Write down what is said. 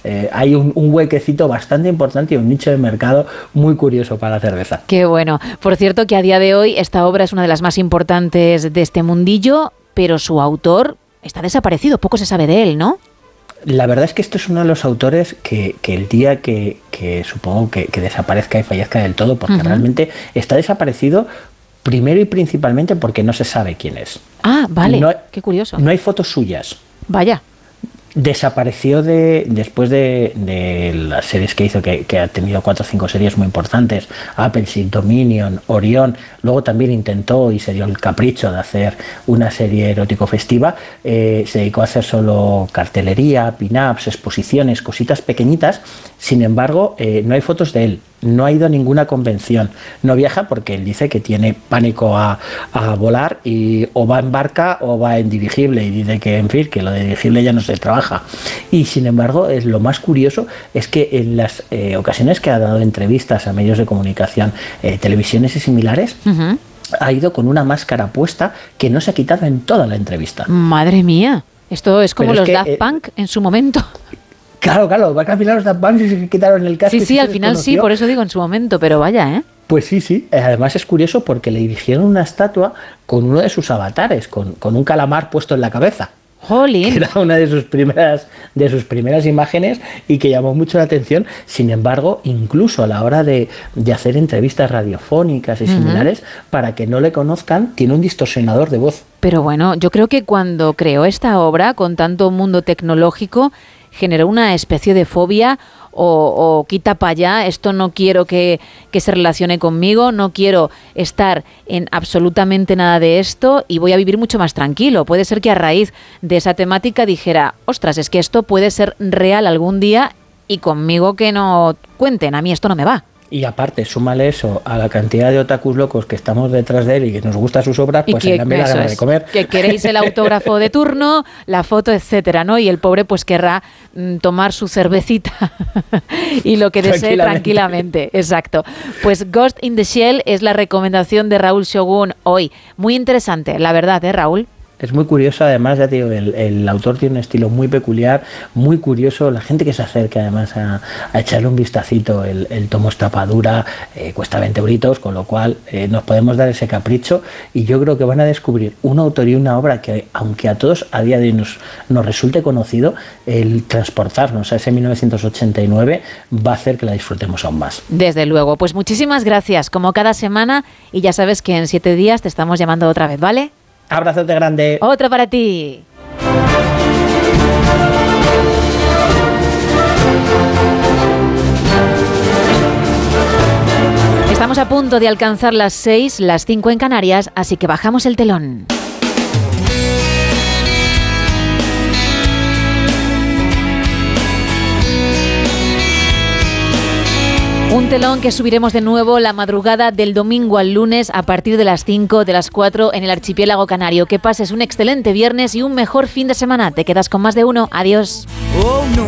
hay un huequecito bastante importante y un nicho de mercado muy curioso para la cerveza. Qué bueno. Por cierto, que a día de hoy esta obra es una de las más importantes de este mundillo, pero su autor está desaparecido, poco se sabe de él, ¿no? La verdad es que esto es uno de los autores que el día que supongo que desaparezca y fallezca del todo, porque realmente está desaparecido primero y principalmente porque no se sabe quién es. Ah, vale, qué curioso. No hay fotos suyas. Vaya. Desapareció después de las series que hizo, que ha tenido 4 o 5 series muy importantes, Appleseed, Dominion, Orión. Luego también intentó y se dio el capricho de hacer una serie erótico festiva. Se dedicó a hacer solo cartelería, pin-ups, exposiciones, cositas pequeñitas. Sin embargo, no hay fotos de él. No ha ido a ninguna convención, no viaja porque él dice que tiene pánico a volar y o va en barca o va en dirigible, y dice que, en fin, que lo de dirigible ya no se trabaja. Y sin embargo, lo más curioso es que en las ocasiones que ha dado entrevistas a medios de comunicación, televisiones y similares, ha ido con una máscara puesta que no se ha quitado en toda la entrevista. Madre mía, esto es como los Daft Punk en su momento. Claro, va a al final los Daft Punk se quitaron el casco. Sí, al final sí, por eso digo en su momento, pero vaya, ¿eh? Pues sí. Además es curioso porque le dirigieron una estatua con uno de sus avatares, con un calamar puesto en la cabeza. ¡Jolín! Que era una de sus primeras imágenes y que llamó mucho la atención. Sin embargo, incluso a la hora de hacer entrevistas radiofónicas y similares, para que no le conozcan, tiene un distorsionador de voz. Pero bueno, yo creo que cuando creó esta obra, con tanto mundo tecnológico, generó una especie de fobia o quita para allá, esto no quiero que se relacione conmigo, no quiero estar en absolutamente nada de esto y voy a vivir mucho más tranquilo. Puede ser que a raíz de esa temática dijera, ostras, es que esto puede ser real algún día y conmigo que no cuenten, a mí esto no me va. Y aparte, súmale eso a la cantidad de otakus locos que estamos detrás de él y que nos gustan sus obras, pues se cambia la gana de comer. Que queréis el autógrafo de turno, la foto, etcétera, ¿no? Y el pobre pues querrá tomar su cervecita y lo que desee tranquilamente. Exacto. Pues Ghost in the Shell es la recomendación de Raúl Shogun hoy. Muy interesante, la verdad, ¿eh, Raúl? Es muy curioso, además, ya te digo, el autor tiene un estilo muy peculiar, muy curioso. La gente que se acerca además a echarle un vistacito, el tomo es tapadura, cuesta 20 euritos, con lo cual nos podemos dar ese capricho y yo creo que van a descubrir un autor y una obra que, aunque a todos a día de hoy nos resulte conocido, el transportarnos a ese 1989 va a hacer que la disfrutemos aún más. Desde luego, pues muchísimas gracias, como cada semana, y ya sabes que en 7 días te estamos llamando otra vez, ¿vale? Abrazote grande. Otro para ti. Estamos a punto de alcanzar las 6, las 5 en Canarias, así que bajamos el telón. Un telón que subiremos de nuevo la madrugada del domingo al lunes a partir de las 5, de las 4 en el archipiélago canario. Que pases un excelente viernes y un mejor fin de semana. Te quedas con más de uno. Adiós.